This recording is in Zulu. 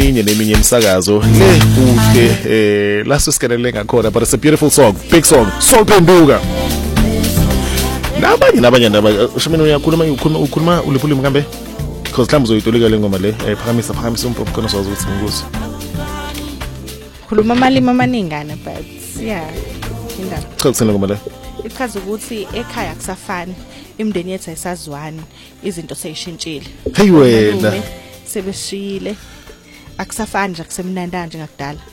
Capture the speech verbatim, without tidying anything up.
inye neminye imisakazo le kuhle eh la sisikelele ngakhona, but it's a beautiful song, big song, Sol Phenduka. Nabanye nabanye nabanye shimini uyakhuluma ukhuluma ukhuluma uliphula mkambe because mhlawumbe uzoyitolika le ngoma le eh phakamisa phakamisa umpompo khona sowazi ukuthi ngikuzo. Khuluma malimi amaningana but yeah indaba. Cha kusena ngoma le. Ichaza ukuthi ekhaya kusafani, imndeni yethu ayisazwani, izinto seyishintshile. Hey wena sebeshile akusafani nje kusemnandana njengakudala.